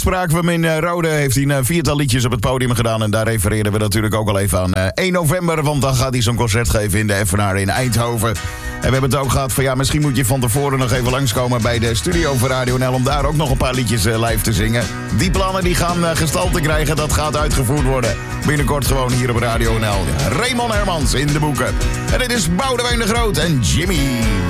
Spraken we hem in Rode, heeft hij een 4-tal liedjes op het podium gedaan. En daar refereren we natuurlijk ook al even aan 1 november. Want dan gaat hij zo'n concert geven in de Effenaar in Eindhoven. En we hebben het ook gehad van misschien moet je van tevoren nog even langskomen bij de studio van Radio NL om daar ook nog een paar liedjes live te zingen. Die plannen die gaan gestalte krijgen, dat gaat uitgevoerd worden. Binnenkort gewoon hier op Radio NL. Raymond Hermans in de boeken. En dit is Boudewijn de Groot en Jimmy.